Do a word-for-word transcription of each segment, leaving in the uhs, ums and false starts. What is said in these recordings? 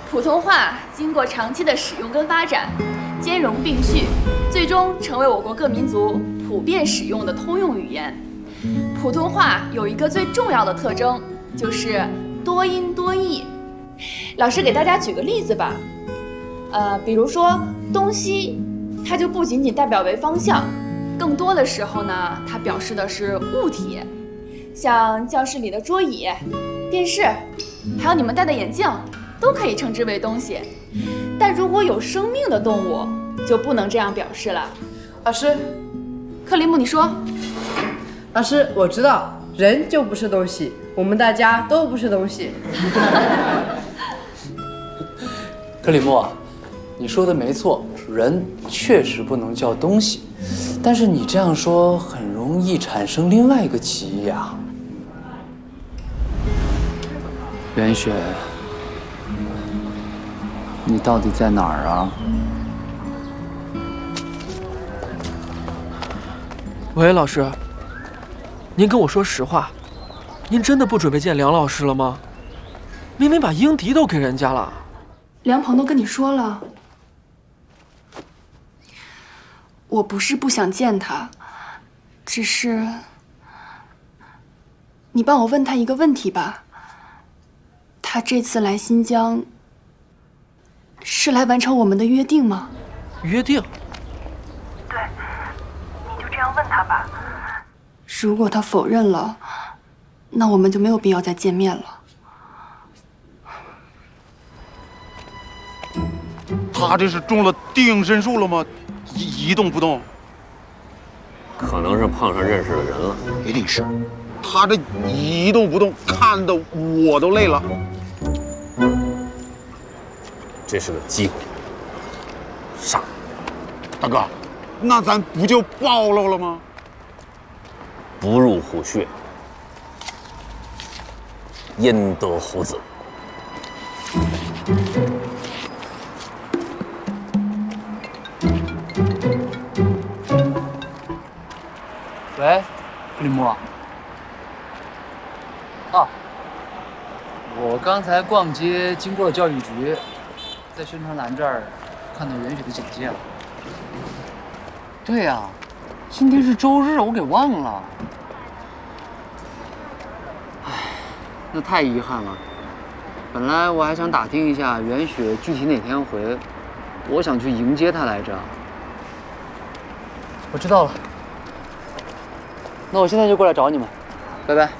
普通话经过长期的使用跟发展，兼容并蓄，最终成为我国各民族普遍使用的通用语言。普通话有一个最重要的特征，就是多音多义。老师给大家举个例子吧，呃，比如说东西，它就不仅仅代表为方向，更多的时候呢，它表示的是物体，像教室里的桌椅、电视，还有你们戴的眼镜，都可以称之为东西。但如果有生命的动物，就不能这样表示了。 老师， 克林姆，你说。 老师，我知道，人就不是东西，我们大家都不是东西。 克里木，你说的没错，人确实不能叫东西，但是你这样说很容易产生另外一个歧义啊。袁雪，你到底在哪儿啊？ 喂，老师，您跟我说实话，您真的不准备见梁老师了吗？明明把英迪都给人家了。 梁鹏都跟你说了，我不是不想见他，只是你帮我问他一个问题吧。他这次来新疆是来完成我们的约定吗？ 约定？ 对，你就这样问他吧。如果他否认了，那我们就没有必要再见面了。 他这是中了定身术了吗？一一动不动， 可能是碰上认识的人了， 一定是。他这一动不动，看得我都累了。 这是个机会，上！ 大哥，那咱不就暴露了吗？ 不入虎穴，焉得虎子？ 喂，克里木。啊，我刚才逛街经过了教育局，在宣传栏这儿看到袁雪的简介了。对呀、啊，今天是周日，我给忘了。唉，那太遗憾了。本来我还想打听一下袁雪具体哪天回，我想去迎接她来着。我知道了。那我现在就过来找你们，拜拜。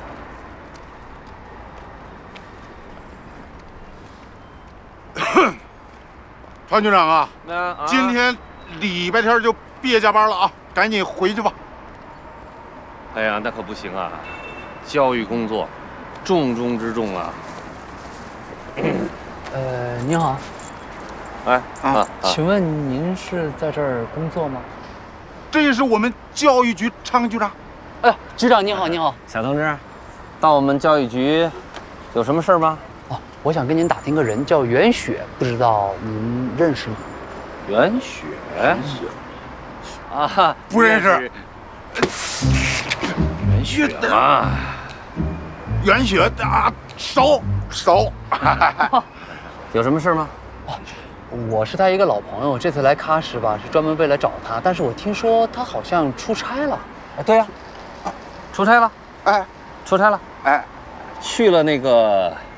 潘局长啊， 啊今天礼拜天就别加班了啊，赶紧回去吧。 哎呀，那可不行啊！教育工作，重中之重啊。 呃，您好。 哎啊啊！ 请问您是在这儿工作吗？ 这也是我们教育局常局长。 哎呀，局长您好，您好， 小同志，到我们教育局有什么事吗？ 哦，我想跟您打听个人，叫袁雪，不知道您认识吗？ 袁雪，啊， 不认识。 袁雪啊， 袁雪啊，熟熟。 有什么事吗？ 我是他一个老朋友，这次来喀什吧，是专门为了找他。但是我听说他好像出差了。 哎，对呀、啊，出差了。 哎， 出差了。 哎， 去了那个